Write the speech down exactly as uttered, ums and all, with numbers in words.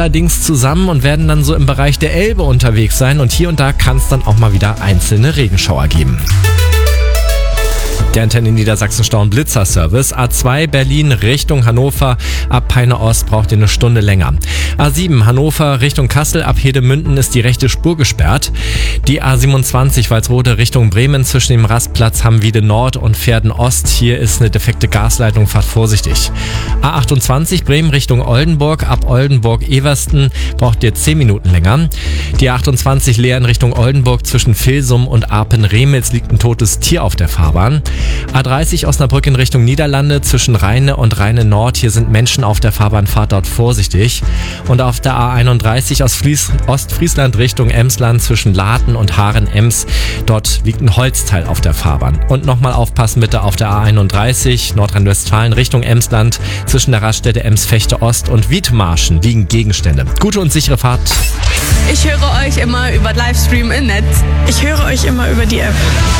allerdings zusammen und werden dann so im Bereich der Elbe unterwegs sein. Und hier und da kann es dann auch mal wieder einzelne Regenschauer geben. Der Antenne Niedersachsen-Stau- und Blitzer-Service. A zwei Berlin Richtung Hannover. Ab Peine Ost braucht ihr eine Stunde länger. A sieben Hannover Richtung Kassel. Ab Hedemünden ist die rechte Spur gesperrt. Die A siebenundzwanzig Walsrode Richtung Bremen zwischen dem Rastplatz Hammwiede Nord und Verden Ost. Hier ist eine defekte Gasleitung. Fahrt vorsichtig. A achtundzwanzig Bremen Richtung Oldenburg. Ab Oldenburg-Eversten braucht ihr zehn Minuten länger. Die A achtundzwanzig Leer in Richtung Oldenburg zwischen Vilsum und Apen-Remitz liegt ein totes Tier auf der Fahrbahn. A dreißig Osnabrück in Richtung Niederlande zwischen Rheine und Rheine Nord. Hier sind Menschen auf der Fahrbahn, fahrt dort vorsichtig. Und auf der A einunddreißig aus Fries- Ostfriesland Richtung Emsland zwischen Laden und Haaren-Ems. Dort liegt ein Holzteil auf der Fahrbahn. Und nochmal aufpassen bitte auf der A einunddreißig Nordrhein-Westfalen Richtung Emsland. Zwischen der Raststätte Ems-Fechte Ost und Wiedmarschen liegen Gegenstände. Gute und sichere Fahrt. Ich höre euch immer über Livestream im Netz. Ich höre euch immer über die App.